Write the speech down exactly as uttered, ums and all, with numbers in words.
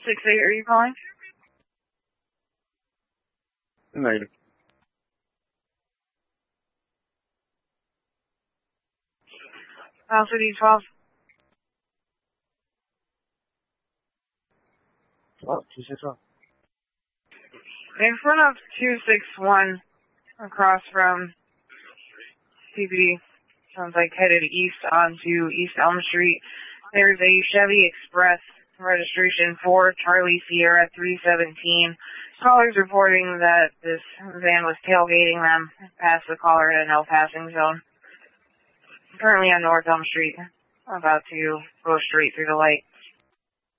six eight, are you calling? Negative. Alpha D twelve. Oh, two six one. In front of two six one, across from C P D, sounds like headed east onto East Elm Street. There's a Chevy Express registration for Charlie Sierra three seventeen. Callers reporting that this van was tailgating them past the caller at a no passing zone. Currently on North Elm Street, about to go straight through the light.